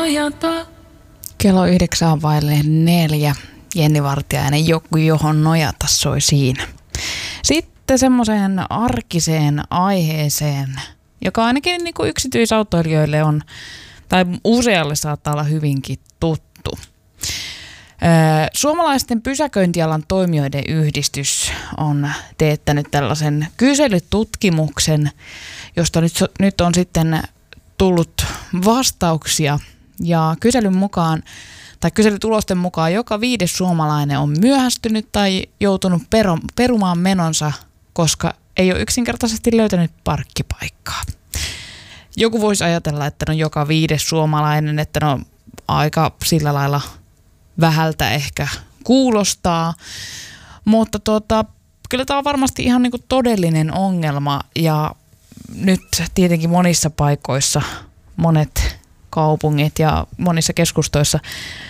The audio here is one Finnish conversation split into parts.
nojata. Kello 9:04. Jenni Vartiainen, joku johon nojata soi siinä. Sitten semmoiseen arkiseen aiheeseen, joka ainakin niin kuin yksityisautoilijoille on, tai usealle saattaa olla hyvinkin tuttu. Suomalaisten pysäköintialan toimijoiden yhdistys on teettänyt tällaisen kyselytutkimuksen, josta nyt on sitten tullut vastauksia. Ja kyselytulosten mukaan joka 5. suomalainen on myöhästynyt tai joutunut perumaan menonsa, koska ei ole yksinkertaisesti löytänyt parkkipaikkaa. Joku voisi ajatella, että no joka 5. suomalainen, että no aika sillä lailla vähältä ehkä kuulostaa, mutta kyllä tämä on varmasti ihan niin kuin todellinen ongelma ja nyt tietenkin monissa paikoissa monet kaupungit ja monissa keskustoissa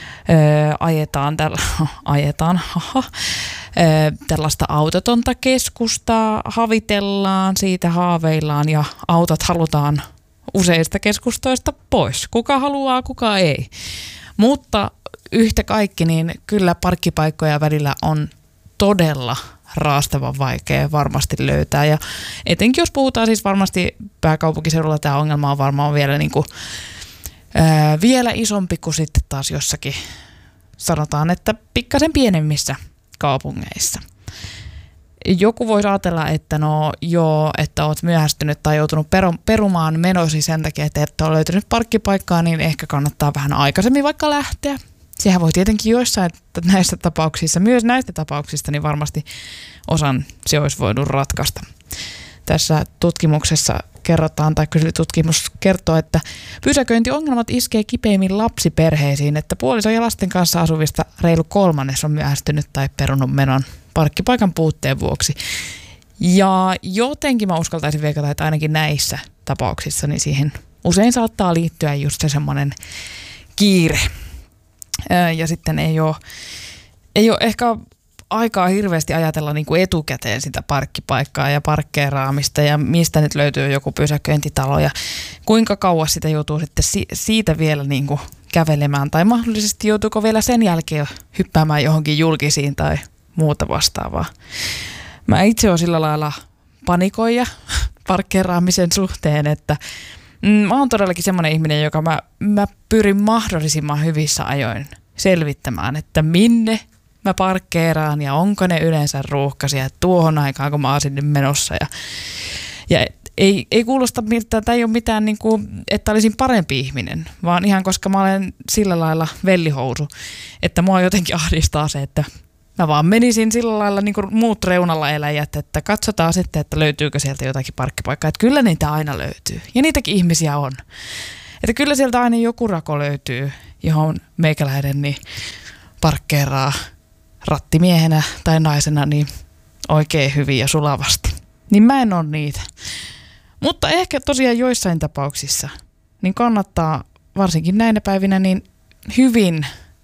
tällaista autotonta keskustaa, havitellaan, siitä haaveillaan ja autot halutaan useista keskustoista pois. Kuka haluaa, kuka ei. Mutta yhtä kaikki, niin kyllä parkkipaikkoja välillä on todella raastavan vaikea varmasti löytää. Ja etenkin jos puhutaan siis varmasti pääkaupunkiseudulla, tämä ongelma on varmaan vielä, vielä isompi kuin sitten taas jossakin, sanotaan, että pikkasen pienemmissä kaupungeissa. Joku voisi ajatella, että että olet myöhästynyt tai joutunut perumaan menosi sen takia, että et ole löytynyt parkkipaikkaa, niin ehkä kannattaa vähän aikaisemmin vaikka lähteä. Sehän voi tietenkin joissain näistä tapauksissa, myös näistä tapauksista, niin varmasti osan se olisi voinut ratkaista. Tässä tutkimuksessa kerrotaan, tai kyselytutkimus kertoo, että pysäköintiongelmat iskee kipeimmin lapsiperheisiin, että puolison ja lasten kanssa asuvista reilu 1/3 on myöhästynyt tai perunut menon parkkipaikan puutteen vuoksi. Ja jotenkin mä uskaltaisin veikata, että ainakin näissä tapauksissa, niin siihen usein saattaa liittyä just se semmoinen kiire. Ja sitten ei ole ehkä aikaa hirveästi ajatella niin kuin etukäteen sitä parkkipaikkaa ja parkkeeraamista ja mistä nyt löytyy joku pysäköintitalo ja kuinka kauas sitä joutuu sitten siitä vielä niin kuin kävelemään tai mahdollisesti joutuuko vielä sen jälkeen hyppäämään johonkin julkisiin tai muuta vastaavaa. Mä itse olen sillä lailla panikoija parkkeeraamisen suhteen, että mä oon todellakin semmoinen ihminen, joka mä pyrin mahdollisimman hyvissä ajoin selvittämään, että minne mä parkkeeraan ja onko ne yleensä ruuhkaisia tuohon aikaan, kun mä oon sinne menossa. Ja ei kuulosta miltä, tai ei ole mitään, niin kuin, että olisin parempi ihminen, vaan ihan koska mä olen sillä lailla vellihousu, että mua jotenkin ahdistaa se, että mä vaan menisin sillä lailla niin kuin muut reunalla eläjät, että katsotaan sitten, että löytyykö sieltä jotakin parkkipaikkaa. Että kyllä niitä aina löytyy. Ja niitäkin ihmisiä on. Että kyllä sieltä aina joku rako löytyy, johon meikäläinen niin parkkeeraa rattimiehenä tai naisena niin oikein hyvin ja sulavasti. Niin mä en ole niitä. Mutta ehkä tosiaan joissain tapauksissa niin kannattaa varsinkin näinä päivinä niin hyvin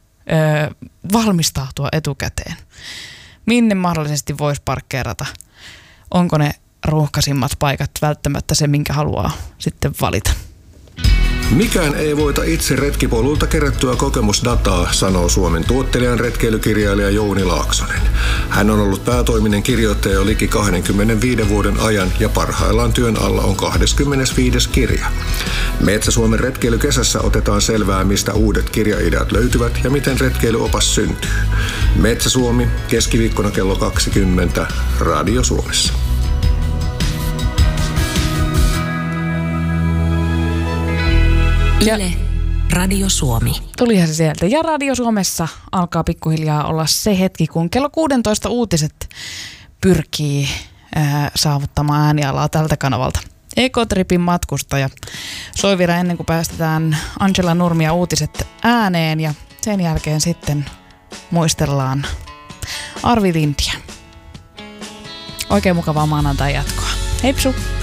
valmistautua etukäteen. Minne mahdollisesti voisi parkkeerata? Onko ne ruuhkaisimmat paikat välttämättä se, minkä haluaa sitten valita? Mikään ei voita itse retkipolulta kerättyä kokemusdataa, sanoo Suomen tuottelijan retkeilykirjailija Jouni Laaksonen. Hän on ollut päätoiminen kirjoittaja jo liki 25 vuoden ajan ja parhaillaan työn alla on 25. kirja. Metsä-Suomen retkeilykesässä otetaan selvää, mistä uudet kirjaideat löytyvät ja miten retkeilyopas syntyy. Metsä-Suomi, keskiviikkona kello 20, Radio Suomessa. Yle, Radio Suomi. Tulihan se sieltä. Ja Radio Suomessa alkaa pikkuhiljaa olla se hetki, kun kello 16 uutiset pyrkii saavuttamaan äänialaa tältä kanavalta. Ekotripin matkustaja soi vielä ennen kuin päästetään Angela Nurmia uutiset ääneen ja sen jälkeen sitten muistellaan Arvi Lindiä. Oikein mukavaa maanantai jatkoa. Heipsu!